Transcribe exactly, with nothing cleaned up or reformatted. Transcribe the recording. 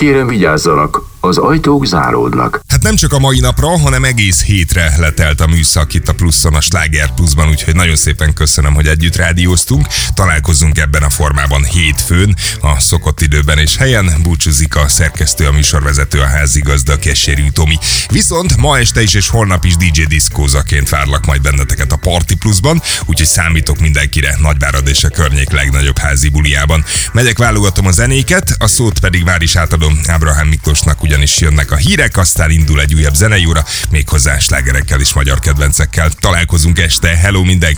Kérem vigyázzanak, az ajtók záródnak. Hát nem csak a mai napra, hanem egész hétre letelt a műszak itt a Pluszon, a Sláger Pluszban, úgyhogy nagyon szépen köszönöm, hogy együtt rádióztunk. Találkozunk ebben a formában hétfőn, a szokott időben és helyen. Búcsúzik a szerkesztő, a műsorvezető, a házigazda, Kessérű Tomi. Viszont ma este is és holnap is dé dzsé diszkózaként várlak majd benneteket a Party Pluszban, úgyhogy számítok mindenkire Nagyvárad és a környék legnagyobb házi buliában. Megyek, válogatom a zenéket, a szót pedig már is átadom Ábrahám Miklósnak, ugyanis jönnek a hírek, aztán indul egy újabb zenei óra, méghozzá slágerekkel és magyar kedvencekkel. Találkozunk este, hello mindenki!